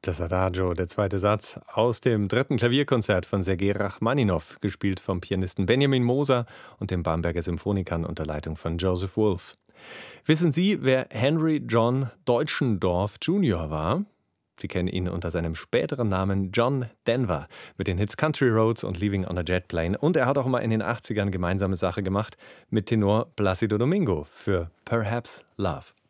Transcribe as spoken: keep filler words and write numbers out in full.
Das Adagio, der zweite Satz aus dem dritten Klavierkonzert von Sergei Rachmaninow, gespielt vom Pianisten Benjamin Moser und den Bamberger Symphonikern unter Leitung von Joseph Wolf. Wissen Sie, wer Henry John Deutschendorf Junior war? Sie kennen ihn unter seinem späteren Namen John Denver mit den Hits Country Roads und Leaving on a Jet Plane. Und er hat auch mal in den achtzigern gemeinsame Sache gemacht mit Tenor Plácido Domingo für Perhaps Love.